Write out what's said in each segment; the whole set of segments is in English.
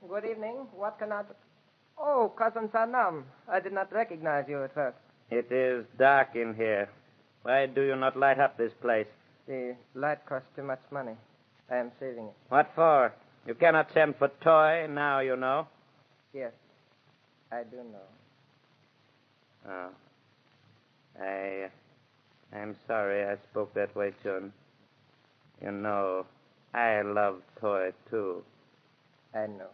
Good evening. What can I... Oh, Cousin Sanam. I did not recognize you at first. It is dark in here. Why do you not light up this place? The light costs too much money. I am saving it. What for? You cannot send for toy now, you know. Yes, I do know. Oh. I'm sorry I spoke that way, Chun. You know, I love toy, too. I know.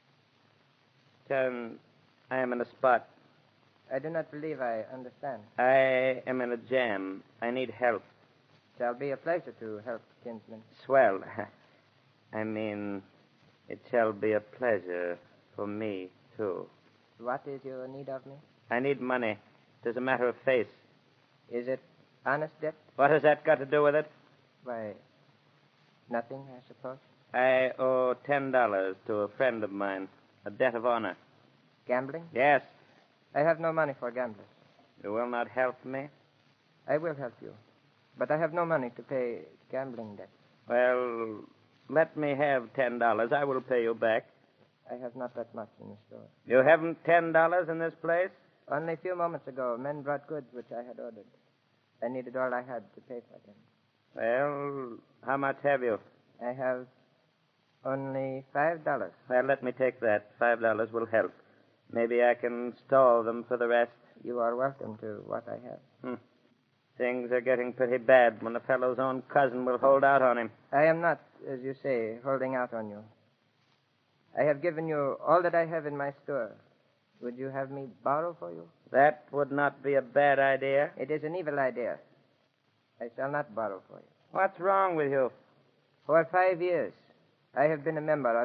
Chun, I am in a spot. I do not believe I understand. I am in a jam. I need help. Shall be a pleasure to help, kinsman. Swell. I mean, it shall be a pleasure for me, too. What is your need of me? I need money. It is a matter of face. Is it honest debt? What has that got to do with it? Why, nothing, I suppose. I owe $10 to a friend of mine. A debt of honor. Gambling? Yes. I have no money for gamblers. You will not help me? I will help you. But I have no money to pay gambling debt. Well, let me have $10. I will pay you back. I have not that much in the store. You haven't $10 in this place? Only a few moments ago, men brought goods which I had ordered. I needed all I had to pay for them. Well, how much have you? I have only $5. Well, let me take that. $5 will help. Maybe I can stall them for the rest. You are welcome to what I have. Things are getting pretty bad when a fellow's own cousin will hold out on him. I am not, as you say, holding out on you. I have given you all that I have in my store. Would you have me borrow for you? That would not be a bad idea. It is an evil idea. I shall not borrow for you. What's wrong with you? For 5 years, I have been a member of